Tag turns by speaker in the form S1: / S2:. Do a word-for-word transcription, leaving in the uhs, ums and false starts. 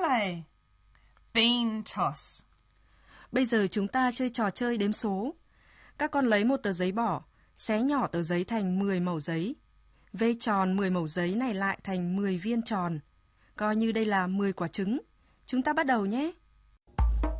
S1: play. Bean toss.
S2: Bây giờ chúng ta chơi trò chơi đếm số. Các con lấy một tờ giấy bỏ, xé nhỏ tờ giấy thành mười mẩu giấy. Vây tròn mười mẩu giấy này lại thành mười viên tròn. Coi như đây là mười quả trứng. Chúng ta bắt đầu nhé.